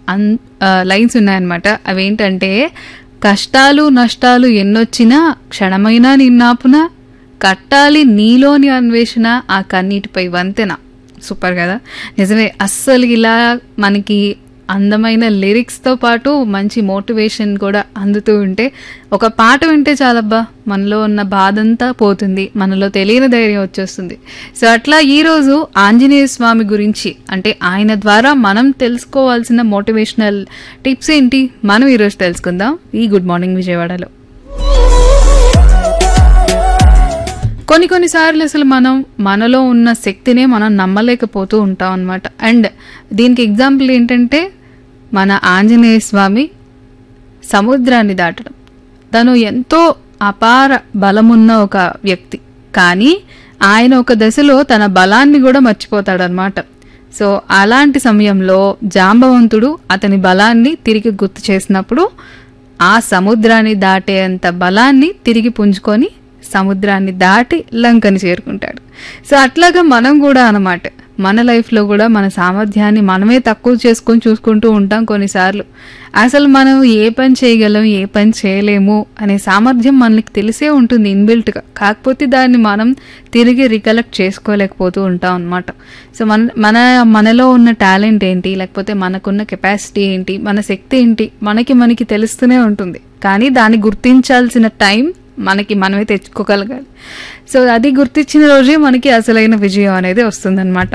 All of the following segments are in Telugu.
లైన్స్ ఉన్నాయన్నమాట. అవేంటంటే, కష్టాలు నష్టాలు ఎన్నొచ్చినా క్షణమైనా నిన్నాపున, కట్టాలి నీలోని అన్వేషణ ఆ కన్నీటిపై వంతెన. సూపర్ కదా, నిజమే. అస్సలు ఇలా మనకి అందమైన లిరిక్స్తో పాటు మంచి మోటివేషన్ కూడా అందుతూ ఉంటే, ఒక పాట వింటే చాలబ్బా మనలో ఉన్న బాధంతా పోతుంది, మనలో తెలియని ధైర్యం వచ్చేస్తుంది. సో అట్లా ఈరోజు ఆంజనేయ స్వామి గురించి, అంటే ఆయన ద్వారా మనం తెలుసుకోవాల్సిన మోటివేషనల్ టిప్స్ ఏంటి మనం ఈరోజు తెలుసుకుందాం ఈ గుడ్ మార్నింగ్ విజయవాడలో. కొన్నిసార్లు అసలు మనం మనలో ఉన్న శక్తినే మనం నమ్మలేకపోతూ ఉంటాం అనమాట. అండ్ దీనికి ఎగ్జాంపుల్ ఏంటంటే, మన ఆంజనేయ స్వామి సముద్రాన్ని దాటడం. తను ఎంతో అపార బలమున్న ఒక వ్యక్తి, కానీ ఆయన ఒక దశలో తన బలాన్ని కూడా మర్చిపోతాడనమాట. సో అలాంటి సమయంలో జాంబవంతుడు అతని బలాన్ని తిరిగి గుర్తు చేసినప్పుడు ఆ సముద్రాన్ని దాటేంత బలాన్ని తిరిగి పుంజుకొని సముద్రాన్ని దాటి లంకని చేరుకుంటాడు. సో అట్లాగా మనం కూడా అన్నమాట, మన లైఫ్లో కూడా మన సామర్థ్యాన్ని మనమే తక్కువ చేసుకొని చూసుకుంటూ ఉంటాం కొన్నిసార్లు. అసలు మనం ఏ పని చేయగలం, ఏ పని చేయలేము అనే సామర్థ్యం మనకి తెలిసే ఉంటుంది ఇన్బిల్ట్గా. కాకపోతే దాన్ని మనం తిరిగి రికలెక్ట్ చేసుకోలేకపోతూ ఉంటాం అనమాట. సో మనలో ఉన్న టాలెంట్ ఏంటి, లేకపోతే మనకున్న కెపాసిటీ ఏంటి, మన శక్తి ఏంటి మనకి తెలుస్తూనే ఉంటుంది. కానీ దాన్ని గుర్తించాల్సిన టైం మనమే తెచ్చుకోగలగాలి. సో అది గుర్తించిన రోజే మనకి అసలైన విజయం అనేది వస్తుందన్నమాట.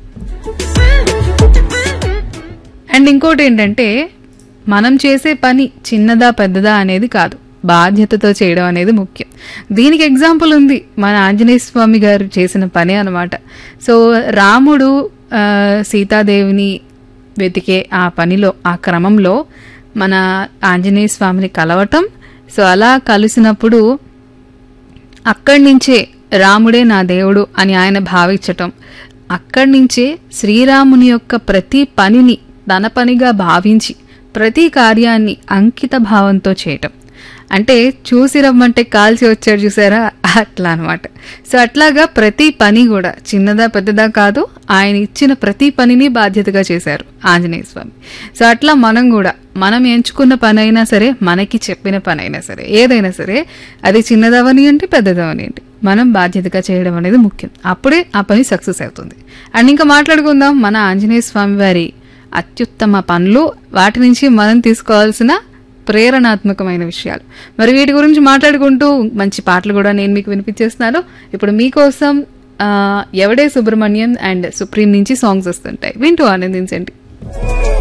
అండ్ ఇంకోటి ఏంటంటే, మనం చేసే పని చిన్నదా పెద్దదా అనేది కాదు, బాధ్యతతో చేయడం అనేది ముఖ్యం. దీనికి ఎగ్జాంపుల్ ఉంది మన ఆంజనేయ స్వామి గారు చేసిన పని అనమాట. సో రాముడు సీతాదేవిని వెతికే ఆ పనిలో, ఆ క్రమంలో మన ఆంజనేయ స్వామిని కలవటం. సో అలా కలిసినప్పుడు అక్కడి నుంచే రాముడే నా దేవుడు అని ఆయన భావించటం, అక్కడి నుంచే శ్రీరాముని యొక్క ప్రతి పనిని తన పనిగా భావించి ప్రతి కార్యాన్ని అంకిత భావంతో చేయటం. అంటే చూసి రమ్మంటే కాల్చి వచ్చాడు చూసారా, అట్లా అనమాట. సో అట్లాగా ప్రతి పని కూడా చిన్నదా పెద్దదా కాదు, ఆయన ఇచ్చిన ప్రతి పనిని బాధ్యతగా చేశారు ఆంజనేయ స్వామి. సో అట్లా మనం ఎంచుకున్న పని అయినా సరే, మనకి చెప్పిన పని అయినా సరే, ఏదైనా సరే, అది చిన్నదవని అంటే పెద్దదవని అంటే మనం బాధ్యతగా చేయడం అనేది ముఖ్యం. అప్పుడే ఆ పని సక్సెస్ అవుతుంది. అండ్ ఇంకా మాట్లాడుకుందాం మన ఆంజనేయ స్వామి వారి అత్యుత్తమ పనులు, వాటి నుంచి మనం తీసుకోవాల్సిన ప్రేరణాత్మకమైన విషయాలు. మరి వీటి గురించి మాట్లాడుకుంటూ మంచి పాటలు కూడా నేను మీకు వినిపించేస్తున్నాను. ఇప్పుడు మీకోసం ఎవడే సుబ్రహ్మణ్యం అండ్ సుప్రీం నుంచి సాంగ్స్ వస్తుంటాయి, వింటూ ఆనందించండి.